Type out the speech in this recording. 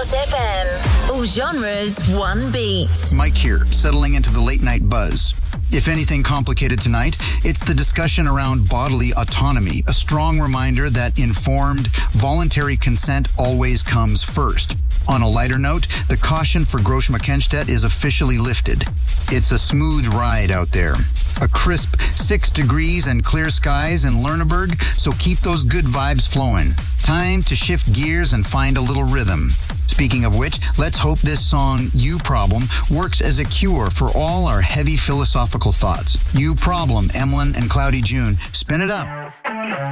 FM. All genres, one beat. Mike here, settling into the late night buzz. If anything complicated tonight, it's the discussion around bodily autonomy, a strong reminder that informed, voluntary consent always comes first. On a lighter note, the caution for Grosh Mackenstedt is officially lifted. It's a smooth ride out there. A crisp 6 degrees and clear skies in Lerneberg, so keep those good vibes flowing. Time to shift gears and find a little rhythm. Speaking of which, let's hope this song, You Problem, works as a cure for all our heavy philosophical thoughts. You Problem, Emlyn and Cloudy June. Spin it up.